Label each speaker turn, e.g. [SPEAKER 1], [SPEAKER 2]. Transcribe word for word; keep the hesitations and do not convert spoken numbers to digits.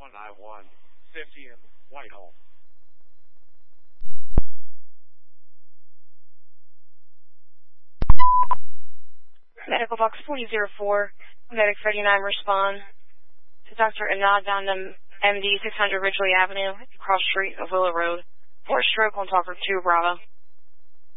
[SPEAKER 1] one nine one, fiftieth, Whitehall.
[SPEAKER 2] Medical box forty oh four, Medic thirty-nine, respond to Doctor Anad Dandam, M D, six hundred Ridgely Avenue, cross street of Willow Road. For a stroke on top of two Bravo.